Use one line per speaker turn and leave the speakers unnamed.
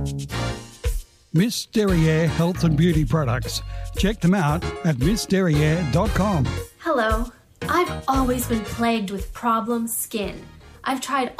Miss Derriere Health and Beauty Products. Check them out at missderriere.com.
Hello. I've always been plagued with problem skin. I've tried